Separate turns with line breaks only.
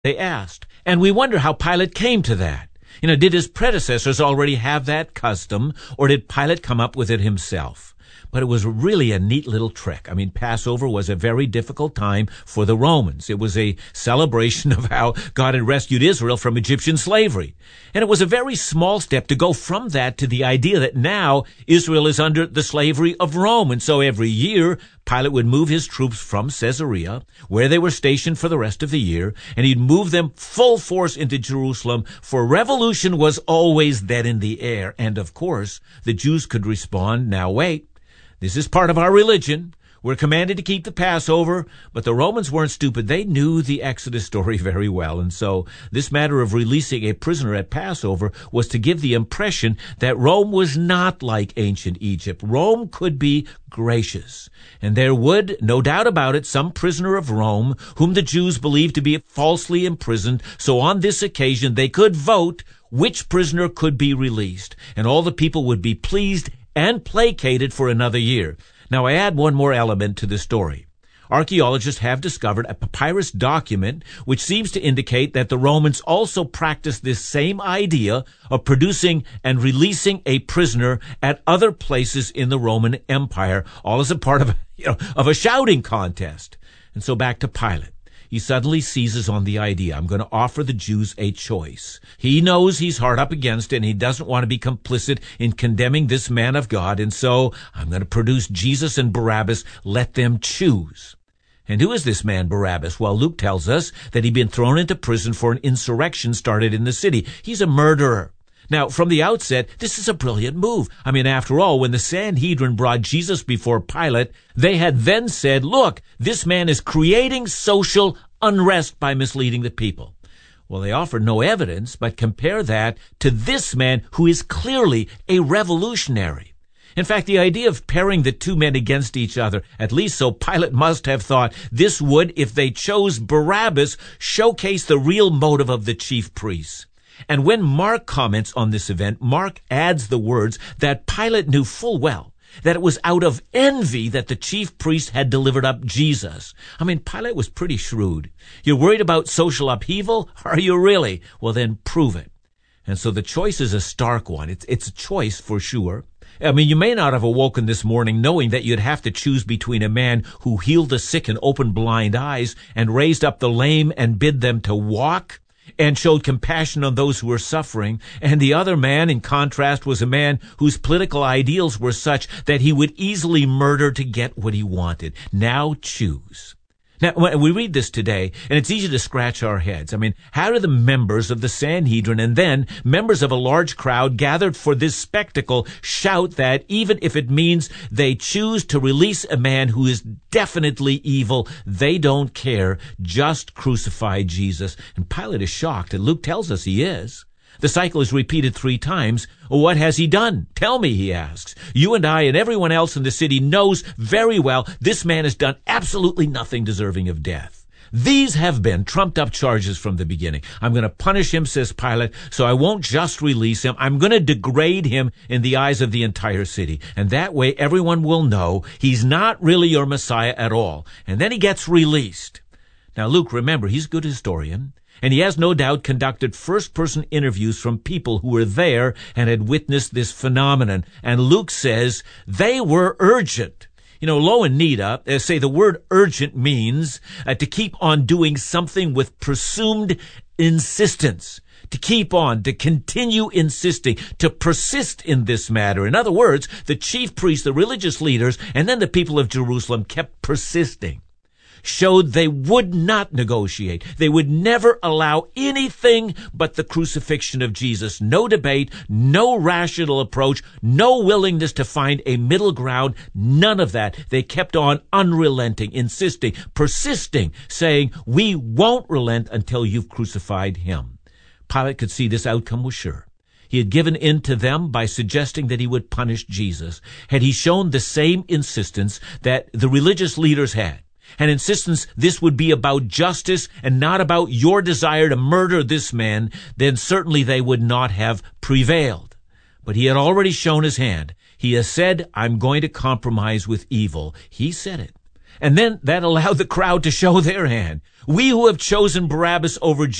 they asked. And we wonder how Pilate came to that. Did his predecessors already have that custom, or did Pilate come up with it himself? But it was really a neat little trick. Passover was a very difficult time for the Romans. It was a celebration of how God had rescued Israel from Egyptian slavery. And it was a very small step to go from that to the idea that now Israel is under the slavery of Rome. And so every year, Pilate would move his troops from Caesarea, where they were stationed for the rest of the year, and he'd move them full force into Jerusalem, for revolution was always then in the air. And of course, the Jews could respond, now wait, this is part of our religion. We're commanded to keep the Passover, but the Romans weren't stupid. They knew the Exodus story very well, and so this matter of releasing a prisoner at Passover was to give the impression that Rome was not like ancient Egypt. Rome could be gracious, and there would, no doubt about it, some prisoner of Rome whom the Jews believed to be falsely imprisoned, so on this occasion they could vote which prisoner could be released, and all the people would be pleased and placated for another year. Now, I add one more element to the story. Archaeologists have discovered a papyrus document which seems to indicate that the Romans also practiced this same idea of producing and releasing a prisoner at other places in the Roman Empire, all as a part of a shouting contest. And so back to Pilate. He suddenly seizes on the idea, I'm going to offer the Jews a choice. He knows he's hard up against it, and he doesn't want to be complicit in condemning this man of God, and so I'm going to produce Jesus and Barabbas. Let them choose. And who is this man Barabbas? Well, Luke tells us that he'd been thrown into prison for an insurrection started in the city. He's a murderer. Now, from the outset, this is a brilliant move. After all, when the Sanhedrin brought Jesus before Pilate, they had then said, look, this man is creating social unrest by misleading the people. Well, they offered no evidence, but compare that to this man who is clearly a revolutionary. In fact, the idea of pairing the two men against each other, at least so Pilate must have thought, this would, if they chose Barabbas, showcase the real motive of the chief priests. And when Mark comments on this event, Mark adds the words that Pilate knew full well that it was out of envy that the chief priest had delivered up Jesus. Pilate was pretty shrewd. You're worried about social upheaval? Are you really? Well, then prove it. And so the choice is a stark one. It's a choice for sure. You may not have awoken this morning knowing that you'd have to choose between a man who healed the sick and opened blind eyes and raised up the lame and bid them to walk, and showed compassion on those who were suffering. And the other man, in contrast, was a man whose political ideals were such that he would easily murder to get what he wanted. Now choose. Now, we read this today, and it's easy to scratch our heads. How do the members of the Sanhedrin and then members of a large crowd gathered for this spectacle shout that even if it means they choose to release a man who is definitely evil, they don't care, just crucify Jesus? And Pilate is shocked, and Luke tells us he is. The cycle is repeated 3 times. What has he done? Tell me, he asks. You and I and everyone else in the city knows very well this man has done absolutely nothing deserving of death. These have been trumped-up charges from the beginning. I'm going to punish him, says Pilate, so I won't just release him. I'm going to degrade him in the eyes of the entire city. And that way everyone will know he's not really your Messiah at all. And then he gets released. Now, Luke, remember, he's a good historian. And he has no doubt conducted first-person interviews from people who were there and had witnessed this phenomenon. And Luke says they were urgent. Lo and Nita say the word urgent means to keep on doing something with presumed insistence. To keep on, to continue insisting, to persist in this matter. In other words, the chief priests, the religious leaders, and then the people of Jerusalem kept persisting. Showed they would not negotiate. They would never allow anything but the crucifixion of Jesus. No debate, no rational approach, no willingness to find a middle ground, none of that. They kept on unrelenting, insisting, persisting, saying, we won't relent until you've crucified him. Pilate could see this outcome was sure. He had given in to them by suggesting that he would punish Jesus. Had he shown the same insistence that the religious leaders had, an insistence this would be about justice and not about your desire to murder this man, then certainly they would not have prevailed. But he had already shown his hand. He has said, I'm going to compromise with evil. He said it. And then that allowed the crowd to show their hand. We who have chosen Barabbas over